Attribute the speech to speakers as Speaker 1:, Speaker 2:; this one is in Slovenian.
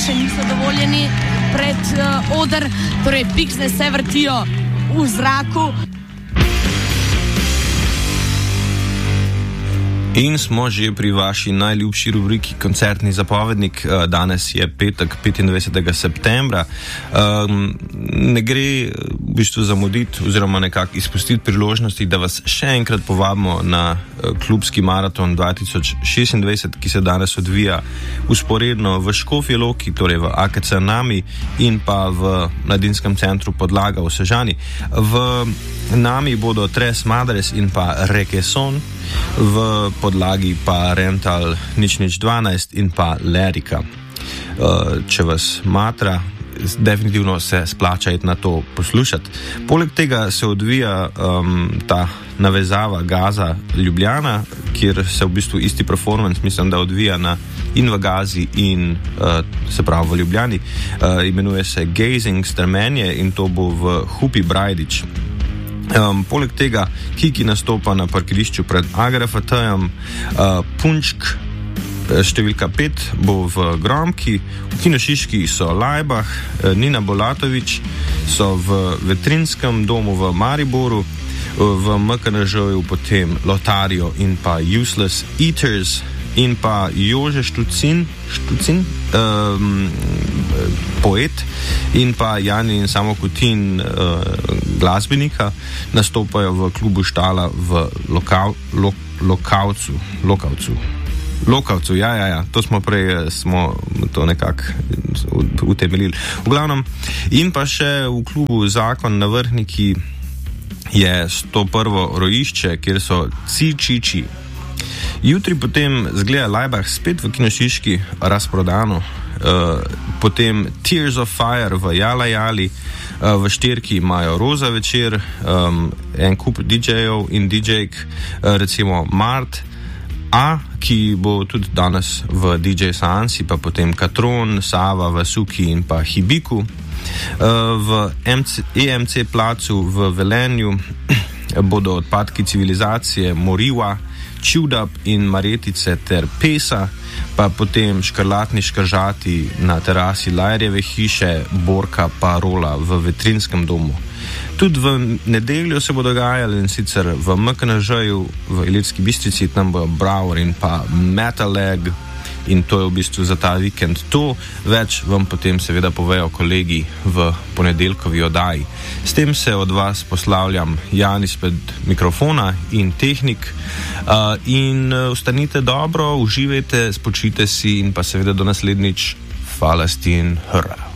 Speaker 1: še niso dovoljeni pred oder, torej piksne se vrtijo v zraku.
Speaker 2: In smo že pri vaši najljubši rubriki Koncertni zapovednik. Danes je petek, 25. septembra. Ne gre v bistvu zamuditi oziroma nekako izpustiti priložnosti, da vas še enkrat povabimo na klubski maraton 2026, ki se danes odvija usporedno v Škofji Loki, torej v AKC Nami in pa v Mladinskem centru Podlaga v Sežani. V Nami bodo Tres Madres in pa Rekeson, v Podlagi pa Rental 012 in pa Lerika. Če vas matra, definitivno se splača na to poslušati. Poleg tega se odvija ta navezava Gaza Ljubljana, kjer se v bistvu isti performance, mislim, da odvija in v Gazi in se pravi v Ljubljani. Imenuje se Gazing Strmenje in to bo v Hupi Brajdič. Poleg tega Kiki nastopa na parkirišču pred Agrafatajem, Punčk številka 5 bo v Gromki, v Kino Šiški so Lajbah, Nina Bolatovič so v Vetrinskem domu v Mariboru, v MKNŽ-ju potem Lotario in pa Useless Eaters in pa Jože Štucin, poet, in pa Jani in Samo Kutin, glasbenika, nastopajo v klubu Štala v Lokavcu, ja, to smo prej to nekako utemeljili. V glavnem, in pa še v klubu Zakon na Vrhniki je 101. rojišče, kjer so Cičiči. Jutri potem zgleda Lajbah spet v Kino Šiški razprodano, potem Tears of Fire v Jalajali, v Štirki imajo Roza večer, en kup DJ-jev in DJ-k, recimo Mart, ki bo tudi danes v DJ Seansi, pa potem Katron, Sava, Vasuki in pa Hibiku. V EMC placu v Velenju bodo Odpadki civilizacije, Moriva, Čudap in Maretice ter Pesa, pa potem Škrlatni škržati na terasi Lajrjeve hiše, Borka pa Rola v Vetrinskem domu. Tudi v nedeljo se bo dogajalo, in sicer v MKNŽ-ju v Ilirski Bistrici, tam bojo Brower in pa Metaleg, in to je v bistvu za ta vikend to. Več vam potem seveda povejo kolegi v ponedeljkovi oddaji. S tem se od vas poslavljam Jan izpred mikrofona in tehnik, in ostanite dobro, uživajte, spočite si in pa seveda do naslednjič. Falastin, hurra!